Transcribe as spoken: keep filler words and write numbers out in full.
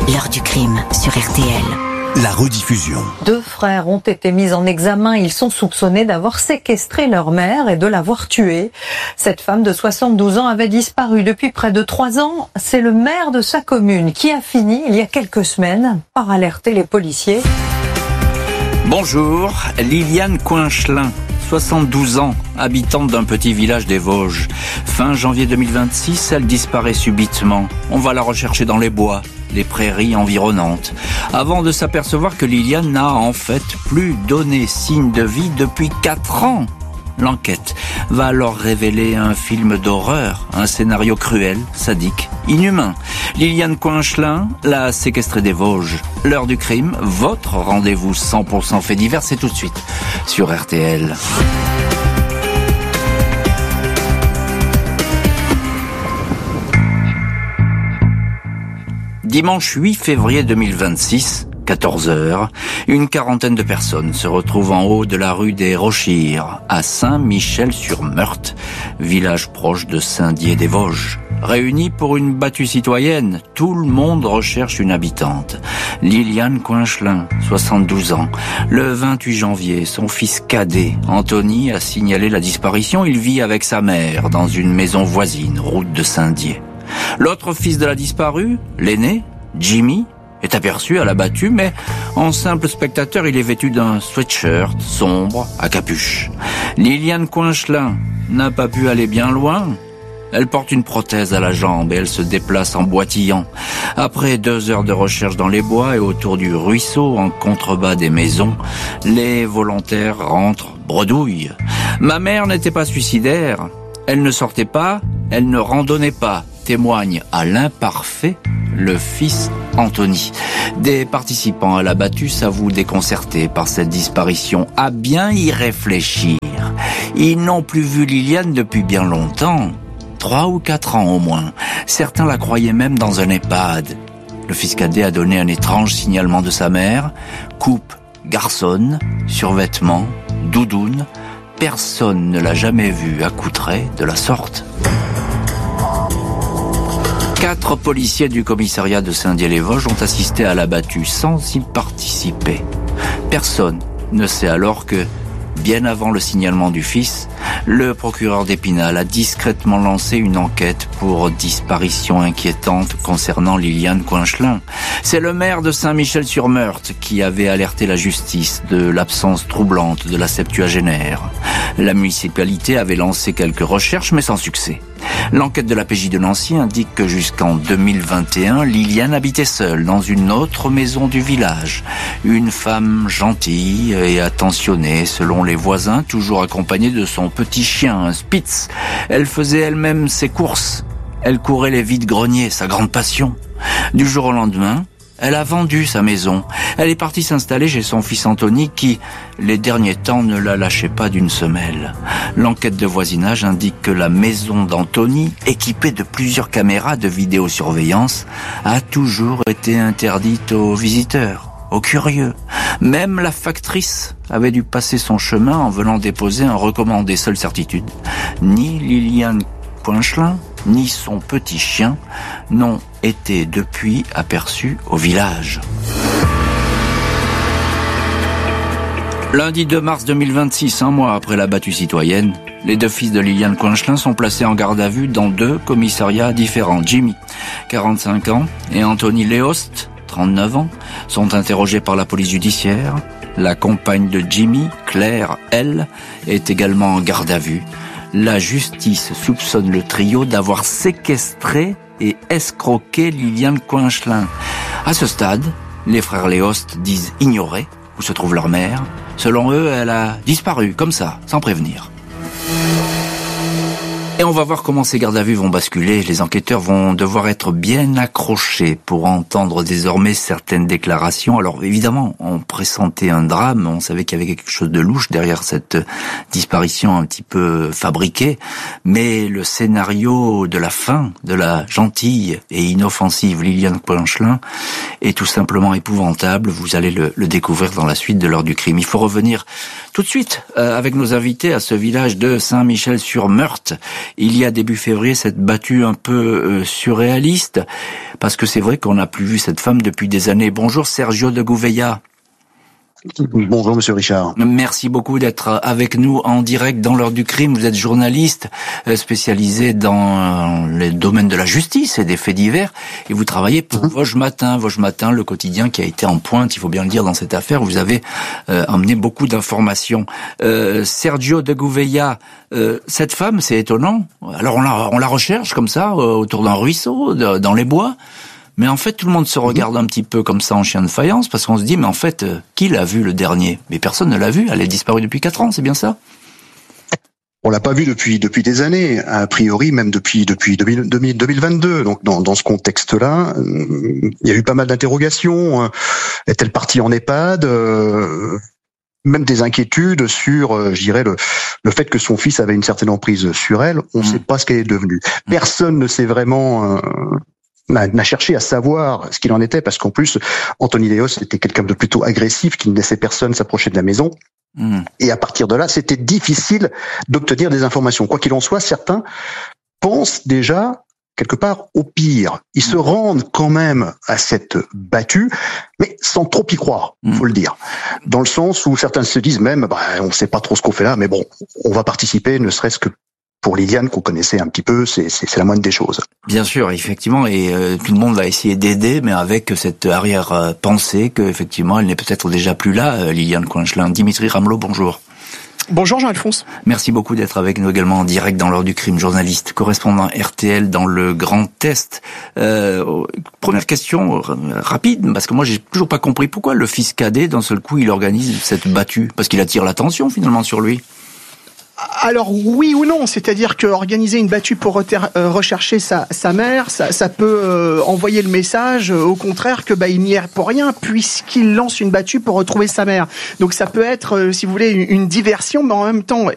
L'heure du crime sur R T L. La rediffusion. Deux frères ont été mis en examen. Ils sont soupçonnés d'avoir séquestré leur mère et de l'avoir tuée. Cette femme de soixante-douze ans avait disparu depuis près de trois ans. C'est le maire de sa commune qui a fini, il y a quelques semaines, par alerter les policiers. Bonjour, Liliane Coinchelin, soixante-douze ans, habitante d'un petit village des Vosges. Fin janvier deux mille vingt-six, elle disparaît subitement. On va la rechercher dans les bois, les prairies environnantes, avant de s'apercevoir que Liliane n'a en fait plus donné signe de vie depuis quatre ans. L'enquête va alors révéler un film d'horreur, un scénario cruel, sadique, inhumain. Liliane Coinchelin, la séquestrée des Vosges. L'heure du crime, votre rendez-vous cent pour cent fait divers, c'est tout de suite sur R T L. Dimanche huit février deux mille vingt-six, quatorze heures, une quarantaine de personnes se retrouvent en haut de la rue des Rochires, à Saint-Michel-sur-Meurthe, village proche de Saint-Dié-des-Vosges. Réunis pour une battue citoyenne, tout le monde recherche une habitante. Liliane Coinchelin, soixante-douze ans. Le vingt-huit janvier, son fils cadet, Anthony, a signalé la disparition. Il vit avec sa mère dans une maison voisine, route de Saint-Dié. L'autre fils de la disparue, l'aîné, Jimmy, est aperçu à la battue, mais en simple spectateur, il est vêtu d'un sweatshirt sombre à capuche. Liliane Coinchelin n'a pas pu aller bien loin. Elle porte une prothèse à la jambe et elle se déplace en boitillant. Après deux heures de recherche dans les bois et autour du ruisseau, en contrebas des maisons, les volontaires rentrent bredouille. Ma mère n'était pas suicidaire. Elle ne sortait pas, elle ne randonnait pas, témoigne à l'imparfait le fils Anthony. Des participants à la battue s'avouent déconcertés par cette disparition. À bien y réfléchir, ils n'ont plus vu Liliane depuis bien longtemps. Trois ou quatre ans au moins. Certains la croyaient même dans un EHPAD. Le fils cadet a donné un étrange signalement de sa mère. Coupe garçonne, survêtement, doudoune. Personne ne l'a jamais vue accoutrée de la sorte. Quatre policiers du commissariat de Saint-Dié-les-Vosges ont assisté à la battue sans y participer. Personne ne sait alors que, bien avant le signalement du fils, le procureur d'Épinal a discrètement lancé une enquête pour disparition inquiétante concernant Liliane Coinchelin. C'est le maire de Saint-Michel-sur-Meurthe qui avait alerté la justice de l'absence troublante de la septuagénaire. La municipalité avait lancé quelques recherches, mais sans succès. L'enquête de la P J de Nancy indique que jusqu'en deux mille vingt et un, Liliane habitait seule dans une autre maison du village. Une femme gentille et attentionnée, selon les voisins, toujours accompagnée de son petit chien, un Spitz. Elle faisait elle-même ses courses. Elle courait les vides-greniers, sa grande passion. Du jour au lendemain, elle a vendu sa maison. Elle est partie s'installer chez son fils Anthony qui, les derniers temps, ne la lâchait pas d'une semelle. L'enquête de voisinage indique que la maison d'Anthony, équipée de plusieurs caméras de vidéosurveillance, a toujours été interdite aux visiteurs, aux curieux. Même la factrice avait dû passer son chemin en venant déposer un recommandé. Seule certitude, ni Liliane Coinchelin, ni son petit chien n'ont été depuis aperçus au village. Lundi deux mars deux mille vingt-six, un mois après la battue citoyenne, les deux fils de Liliane Coinchelin sont placés en garde à vue dans deux commissariats différents. Jimmy, quarante-cinq ans, et Anthony Léost, trente-neuf ans, sont interrogés par la police judiciaire. La compagne de Jimmy, Claire, elle, est également en garde à vue. La justice soupçonne le trio d'avoir séquestré et escroqué Liliane Coinchelin. À ce stade, les frères Léost disent ignorer où se trouve leur mère. Selon eux, elle a disparu, comme ça, sans prévenir. Et on va voir comment ces gardes à vue vont basculer. Les enquêteurs vont devoir être bien accrochés pour entendre désormais certaines déclarations. Alors évidemment, on pressentait un drame, on savait qu'il y avait quelque chose de louche derrière cette disparition un petit peu fabriquée, mais le scénario de la fin de la gentille et inoffensive Liliane Coinchelin est tout simplement épouvantable. Vous allez le, le découvrir dans la suite de l'heure du crime. Il faut revenir tout de suite euh, avec nos invités à ce village de Saint-Michel-sur-Meurthe. Il y a début février cette battue un peu euh, surréaliste, parce que c'est vrai qu'on n'a plus vu cette femme depuis des années. Bonjour Sergio de Gouveia. Bonjour Monsieur Richard. Merci beaucoup d'être avec nous en direct dans l'heure du crime. Vous êtes journaliste spécialisé dans les domaines de la justice et des faits divers et vous travaillez pour mmh. Vosges Matin. Vosges Matin, le quotidien qui a été en pointe, il faut bien le dire, dans cette affaire. Vous avez euh, emmené beaucoup d'informations. Euh, Sergio de Gouveia, euh, cette femme, c'est étonnant. Alors on la, on la recherche comme ça, euh, autour d'un ruisseau, de, dans les bois. Mais en fait, tout le monde se regarde un petit peu comme ça en chien de faïence, parce qu'on se dit, mais en fait, euh, qui l'a vu le dernier? Mais personne ne l'a vu, elle est disparue depuis quatre ans, c'est bien ça? On l'a pas vu depuis depuis des années, a priori même depuis depuis deux mille vingt-deux. Donc dans dans ce contexte-là, il y a eu pas mal d'interrogations. Est-elle partie en EHPAD? euh, Même des inquiétudes sur, euh, je dirais, le le fait que son fils avait une certaine emprise sur elle. On ne mmh. sait pas ce qu'elle est devenue. Personne ne sait vraiment. Euh, n'a cherché à savoir ce qu'il en était, parce qu'en plus, Anthony Léos était quelqu'un de plutôt agressif, qui ne laissait personne s'approcher de la maison. Mmh. Et à partir de là, c'était difficile d'obtenir des informations. Quoi qu'il en soit, certains pensent déjà, quelque part, au pire. Ils mmh. se rendent quand même à cette battue, mais sans trop y croire, mmh. faut le dire. Dans le sens où certains se disent même, bah, on ne sait pas trop ce qu'on fait là, mais bon, on va participer, ne serait-ce que pour Liliane, qu'on connaissait un petit peu, c'est, c'est, c'est la moindre des choses. Bien sûr, effectivement, et euh, tout le monde va essayer d'aider, mais avec cette arrière-pensée que, effectivement, elle n'est peut-être déjà plus là, euh, Liliane Coinchelin. Dimitri Ramelot, bonjour. Bonjour Jean-Alphonse. Merci beaucoup d'être avec nous également en direct dans l'heure du crime, journaliste, correspondant R T L dans le Grand Est. Euh, première question rapide, parce que moi j'ai toujours pas compris pourquoi le fils cadet, d'un seul coup, il organise cette battue, parce qu'il attire l'attention finalement sur lui. Alors oui ou non, c'est-à-dire que organiser une battue pour reter- euh, rechercher sa, sa mère, ça, ça peut euh, envoyer le message, euh, au contraire, que bah il n'y est pour rien, puisqu'il lance une battue pour retrouver sa mère. Donc ça peut être, euh, si vous voulez, une, une diversion, mais en même temps